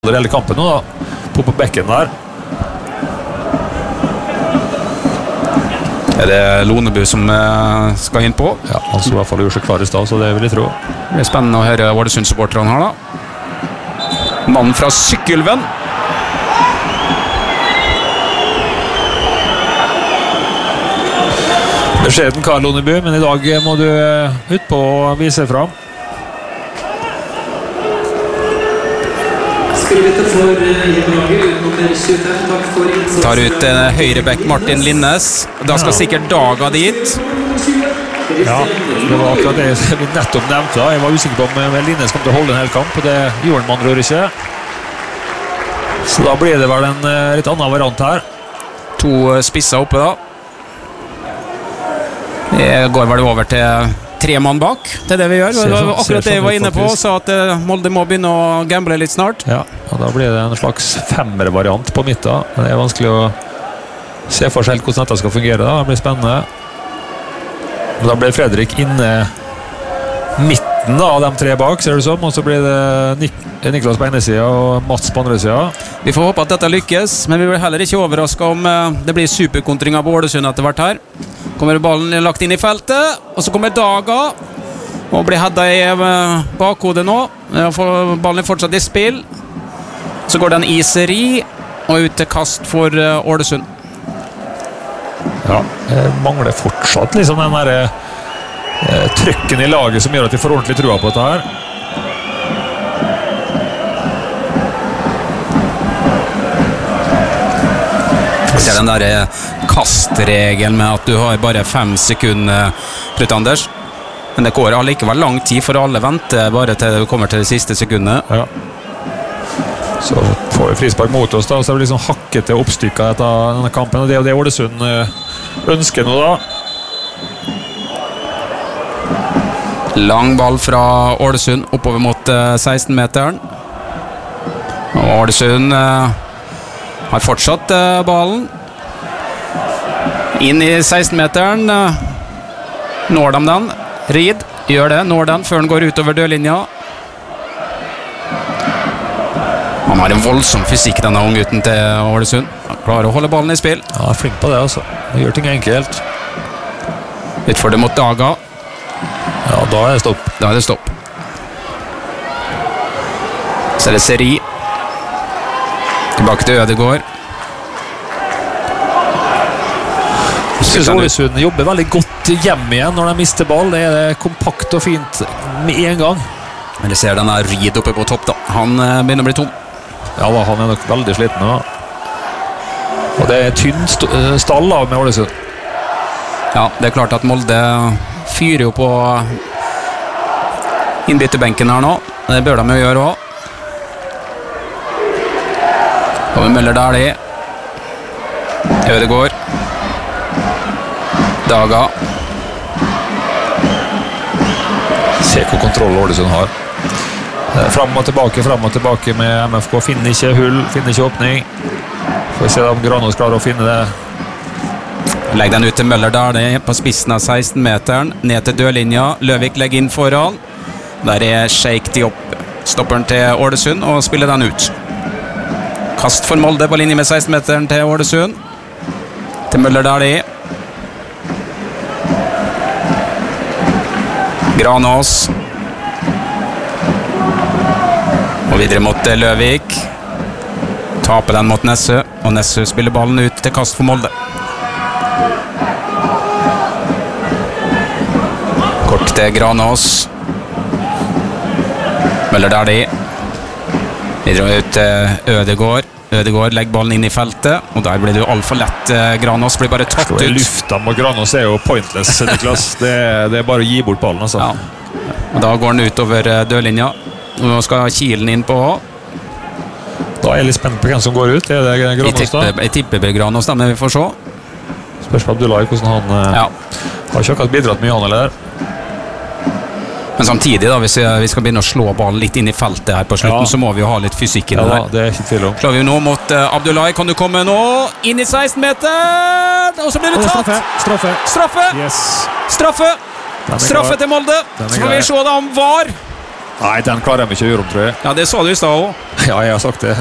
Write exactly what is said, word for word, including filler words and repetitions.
hele kampen nå da, på, på bekken der. Er det Lonebu som eh, skal inn på? Ja, han så i hvert fall gjorde seg klar i sted, så det vil jeg tro. Det er spennende å høre Ålesund-supporterne her da. Mannen fra Sykkylven. Beskjeden Karl Lonebu, men i dag må du ut på å vise fram. Tar ut eh, høyrebekk Martin Linnes. Da skal sikkert Daga dit. Ja, det var akkurat det vi nettopp nevnte. Jeg var usikker på om Linnes kom til å holde en hel kamp, og det gjorde han med andre ord ikke. Så da blir det vel en uh, litt annen variant her. To uh, spisser oppe da. Det går vel over til tre mann bak. Det er det vi gjør. Det var akkurat det jeg var inne på, så at uh, Molde må begynne å gamble litt snart. Ja, og da blir det en slags femmer-variant på midten. Det er vanskelig å se for seg helt hvordan dette skal fungere da. Det blir spennende. Og da blir Fredrik inne midten da, av de tre bak, ser det som. Og så blir det Nik Niklas på ene siden og Mats på andre siden. Vi får håpe at dette lykkes, men vi blir heller ikke overrasket om uh, det blir superkontring av Ålesund etter hvert her. Kommer ballen lagt inn i feltet, og så kommer Daga og blir hedda i uh, bakhodet nå. Ballen er fortsatt i spill. Så går den i seri og ut til kast for uh, Ålesund. Ja, det mangler fortsatt liksom den der eh, trykken i laget som gjør at de får ordentlig trua på dette her. Det er den der kastregelen med at du har bare fem sekunder, Knut Anders. Men det går allikevel lang tid, for alle venter bare til det kommer til det siste sekundet. Ja. Så får vi frispark mot oss da, så er det liksom hakket til oppstykket etter denne kampen, og det er jo det Ålesund ønsker nå da. Lang ball fra Ålesund oppover mot uh, seksten-meteren. Og Ålesund uh, har fortsatt uh, ballen. Inn i seksten-meteren. Uh, når de den? Rid gjør det, når den før den går utover dørlinja. Han har en voldsom fysikk, denne unggutten til Ålesund. Han klarer å holde ballen i spill. Ja, han er flink på det altså. Han gjør ting enkelt. Utfor det mot Daga. Ja, da er det stopp. Da er det stopp. Så er det seri. Tilbake til Ødegård. Jeg synes Ålesund jobber veldig godt hjem igjen når de mister ball. Det er kompakt og fint med en gang. Men jeg ser denne Rid oppe på topp da. Han uh, begynner å bli tom. Ja, da, han er nok veldig sliten da. Og det er tynn st stall av med Ålesund. Ja, det er klart at Molde fyrer jo på innbytterbenken her nå. Det bør de jo gjøre også. Kommer Møller Dæhlie. Ødegård. Daga. Se hvor kontroll Ålesund har. Fram og tilbake, fram og tilbake med M F K. Finner ikke hull, finner ikke åpning. Får vi se om Granås klarer å finne det. Legg den ut til Møller Dæhlie på spissen av seksten-meteren. Ned til dørlinja. Løvik legger inn foran. Der er Sheikh Diop, stopperen til Ålesund, og spiller den ut. Kast for Molde på linje med seksten-meteren til Ålesund. Til Møller Dæhlie. Granås. Og videre mot Løvik. Taper den mot Nessø, og Nessø spiller ballen ut til kast for Molde. Kort til Granås. Møller Dæhlie. Videre ut til Ødegård. Ødegård legger ballen inn i feltet, og der blir det jo alt for lett. Granås blir bare tatt ut. Lufta med Granås er jo pointless, Niklas. Det, det er bare å gi bort ballen, altså. Ja. Og da går den utover dørlinja. Nå skal Kielen inn på. Da er jeg litt spent på hvem som går ut. Er det Granås da? Jeg tipper Granås da, men vi får se. Spørs på Abdullahi hvordan han ja. Har ikke akkurat bidratt mye han eller? Men samtidig da, hvis vi skal begynne å slå ballen litt inn i feltet her på slutten, ja. Så må vi jo ha litt fysikk inn i ja, det er ikke tvil om. Slår vi jo nå mot uh, Abdullahi. Kan du komme nå? Inn i seksten-meter! Og så blir det tatt! Straffe! Straffe! Yes. Straffe! Straffe til Molde! Så får vi se da om var Nei, den klarer de ikke å gjøre om, tror jeg. Ja, det sa du i stad òg. Ja, jeg har sagt det.